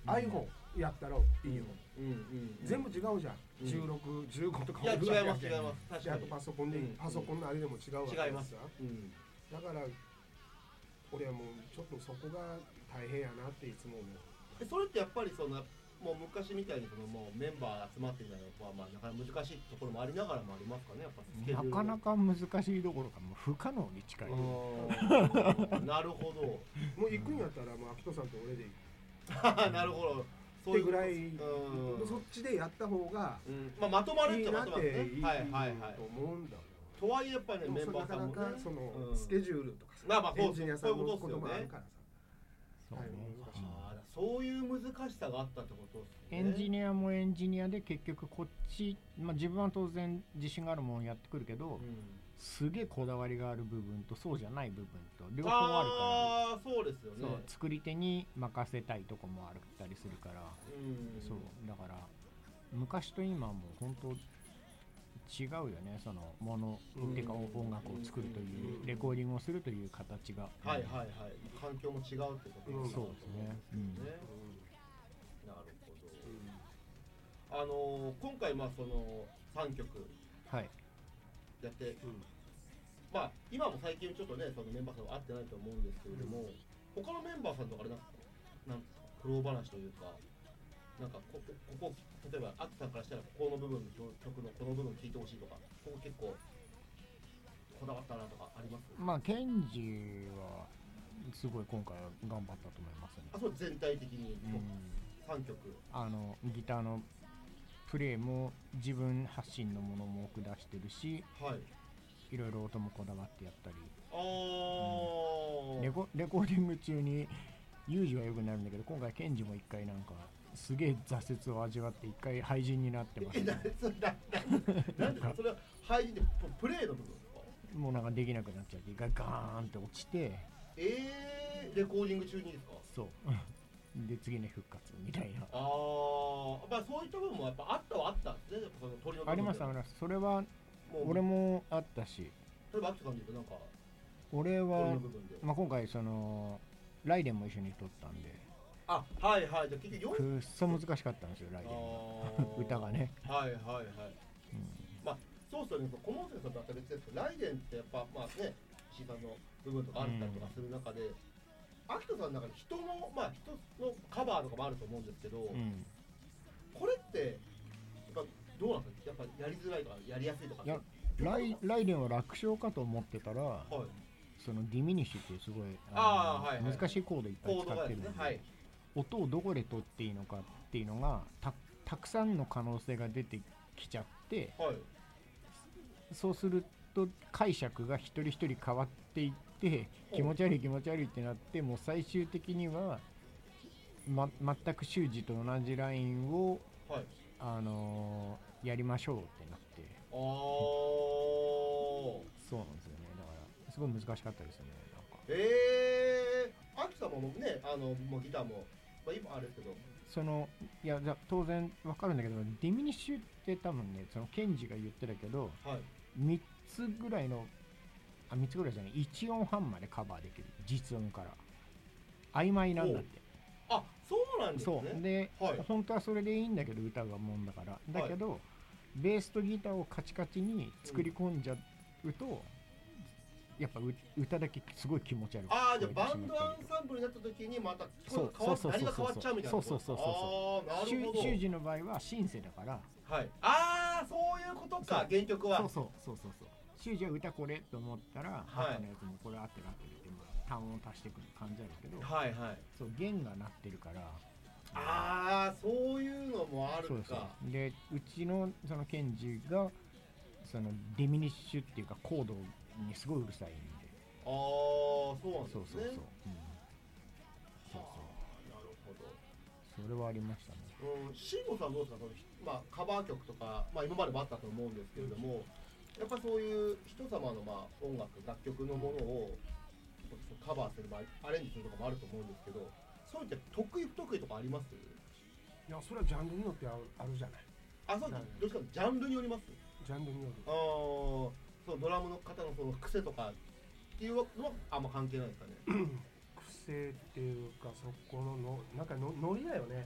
iPhone やったらいいよ、全部違うじゃん、16、15とか。 いや違います違います。確かに。 あとパソコンで、パソコンのあれでも違うわけ違います。 だから俺はもうちょっとそこが大変やなっていつも思う。 それってやっぱりそのもう昔みたいにそのもうメンバー集まってみたいなのはまあなかなか難しいところもありながらもありますかね、やっぱスケジュール。 なかなか難しいどころかもう不可能に近い。 なるほど。 もう行くんやったらもう秋人さんと俺で行く。なるほど。 ってぐらい、そっちでやった方がまとまるってまとまるね。 はいはいはい。 と思うんだよ。 とはいえやっぱりねメンバーさんもね、 なかなかそのスケジュールとかさ、エンジニアさんのこともあるからさ。そういう難しさがあったってことですね。 エンジニアもエンジニアで結局こっち、自分は当然自信があるものやってくるけど、すげえこだわりがある部分とそうじゃない部分と両方あるから。 そうですよね。 そう作り手に任せたいとこもあったりするから、そうだから昔と今も本当違うよね、そのものっていうか音楽を作るというレコーディングをするという形が。 はいはいはい。環境も違うってことですね。 そうですね。 なるほど。今回その3曲やって、今も最近ちょっとねそのメンバーさんは会ってないと思うんですけれども、他のメンバーさんとかでなんか苦労話というか。なんかここ例えばアキさんからしたらここの部分の曲のこの部分聴いてほしいとか、ここ結構こだわったなとかあります？ ケンジはすごい今回は頑張ったと思いますね。 そう全体的に3曲ギターのプレイも自分発信のものも多く出してるし、いろいろ音もこだわってやったり、レコーディング中にユージは良くなるんだけど、今回ケンジも一回なんかすげえ挫折を味わって一回廃人になってます、ね。 なんでそれは廃人でプレイの部分ですか？ もうなんかできなくなっちゃって一回ガーンって落ちて、 レコーディング中にですか？ そうで次の復活みたいな。 そういった部分もやっぱあったんですね。その鳥の部分ありました。それは俺もあったし。 例えばアキさんで言うとなんか俺は今回そのライデンも一緒に撮ったんで。 はいはい。じゃあ結局くっそ難しかったんですよ、ライデンは。歌がね。 はいはいはい。そうですよね。小野瀬さんとは別ですけど、ライデンってやっぱね、C さんの部分とかあったりとかする中で、アキトさんの中で人のカバーとかもあると思うんですけど、これってやっぱどうなんですか？やっぱやりづらいとかやりやすいとか。 ライデンは楽勝かと思ってたら、そのディミニッシュっていうすごい難しいコードいっぱい使ってるので、音をどこで取っていいのかっていうのがたくさんの可能性が出てきちゃって、そうすると解釈が一人一人変わっていって気持ち悪いってなって、もう最終的には、全く修二と同じラインを、やりましょうってなって、そうなんですよね。だからすごい難しかったですよね。 アキさんもねもうギターも、今あれですけど、 いや当然わかるんだけど、ディミニッシュって多分ね、そのケンジが言ってたけど、3つぐらいですよね。1音半までカバーできる、実音から曖昧なんだって。 そうなんですね。 そうで、本当はそれでいいんだけど、歌がもんだから。だけど、ベースとギターをカチカチに作り込んじゃうと、やっぱ歌だけすごい気持ち悪い。 じゃあバンドアンサンブルになった時にまた何が変わっちゃうみたいな。 そう。修二の場合はシンセだから。 そういうことか。原曲は。 そう。修二は歌これと思ったら、後のやつもこれ合ってるって単音を足してくる感じあるけど、そう弦が鳴ってるから。 そういうのもあるか。 でうちのそのケンジがそのディミニッシュっていうかコードにすごいうるさいんで。 そうなんですね。 そう。なるほど。それはありましたね。 慎吾さんどうですか？カバー曲とか、今までもあったと思うんですけれども、やっぱそういう人様の音楽楽曲のものをカバーする場合、アレンジするとかもあると思うんですけど、そういった得意不得意とかあります？ いや、それはジャンルによってあるじゃない。 そうです。どっちかジャンルによります？ ジャンルによる。 そうドラムの方のその癖とかっていうのはあんま関係ないですかね。 癖っていうか、そこのなんかノリだよね。